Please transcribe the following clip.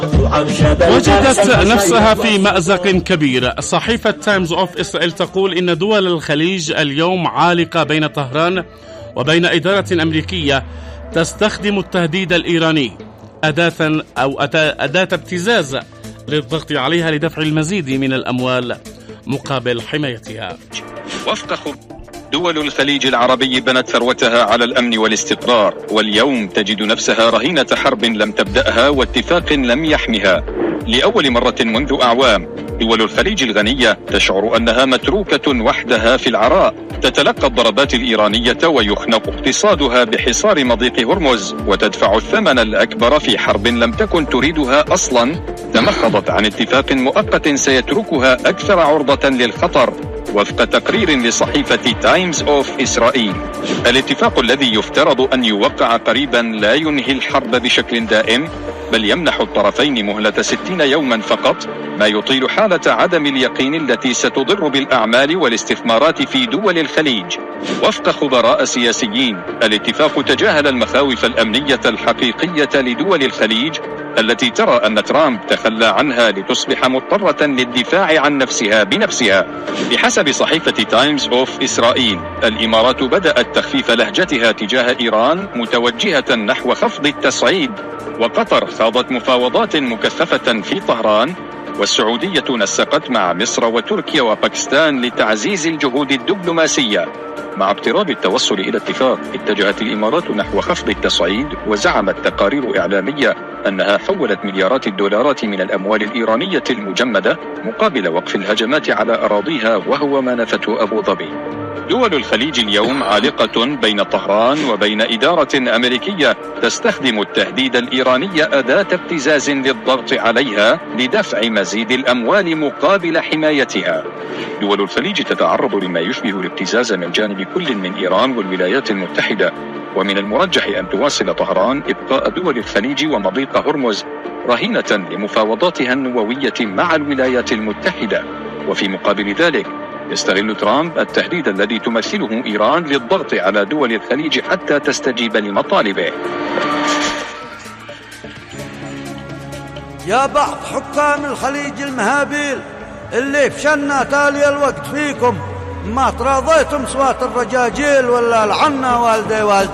وجدت نفسها في مأزق كبير. صحيفة تايمز أوف إسرائيل تقول إن دول الخليج اليوم عالقة بين طهران وبين إدارة أمريكية تستخدم التهديد الإيراني أداة ابتزاز للضغط عليها لدفع المزيد من الأموال مقابل حمايتها. وفق دول الخليج العربي بنت ثروتها على الأمن والاستقرار، واليوم تجد نفسها رهينة حرب لم تبدأها واتفاق لم يحمها. لأول مرة منذ أعوام دول الخليج الغنية تشعر أنها متروكة وحدها في العراء، تتلقى الضربات الإيرانية ويخنق اقتصادها بحصار مضيق هرمز، وتدفع الثمن الأكبر في حرب لم تكن تريدها أصلا. تمخضت عن اتفاق مؤقت سيتركها أكثر عرضة للخطر وفق تقرير لصحيفة تايمز أوف إسرائيل. الاتفاق الذي يفترض أن يوقع قريبا لا ينهي الحرب بشكل دائم، بل يمنح الطرفين مهلة 60 يوما فقط، ما يطيل حالة عدم اليقين التي ستضر بالأعمال والاستثمارات في دول الخليج. وفق خبراء سياسيين، الاتفاق تجاهل المخاوف الأمنية الحقيقية لدول الخليج التي ترى أن ترامب تخلى عنها لتصبح مضطرة للدفاع عن نفسها بنفسها. بحسب صحيفة تايمز أوف إسرائيل، الإمارات بدأت تخفيف لهجتها تجاه إيران متوجهة نحو خفض التصعيد، وقطر خاضت مفاوضات مكثفة في طهران، والسعودية نسقت مع مصر وتركيا وباكستان لتعزيز الجهود الدبلوماسية. مع اقتراب التوصل إلى اتفاق، اتجهت الإمارات نحو خفض التصعيد، وزعمت تقارير إعلامية أنها حولت مليارات الدولارات من الأموال الإيرانية المجمدة مقابل وقف الهجمات على أراضيها، وهو ما نفته أبو ظبي. دول الخليج اليوم عالقة بين طهران وبين إدارة أمريكية تستخدم التهديد الإيراني أداة ابتزاز للضغط عليها لدفع مزيد الأموال مقابل حمايتها. دول الخليج تتعرض لما يشبه الابتزاز من جانب كل من إيران والولايات المتحدة، ومن المرجح أن تواصل طهران إبقاء دول الخليج ومضيق هرمز رهينة لمفاوضاتها النووية مع الولايات المتحدة. وفي مقابل ذلك يستغل ترامب التهديد الذي تمثله إيران للضغط على دول الخليج حتى تستجيب لمطالبه. يا بعض حكام الخليج المهابيل اللي فشلنا تالي الوقت فيكم، ما تراضيتم صوات الرجاجيل ولا العنة والدي